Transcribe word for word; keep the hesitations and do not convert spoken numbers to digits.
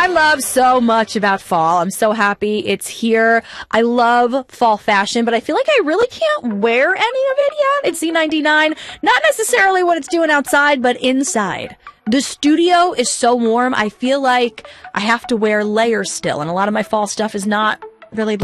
I love so much about fall. I'm so happy it's here. I love fall fashion, but I feel like I really can't wear any of it yet. It's Z ninety-nine. Not necessarily what it's doing outside, but inside. The studio is so warm. I feel like I have to wear layers still, and a lot of my fall stuff is not really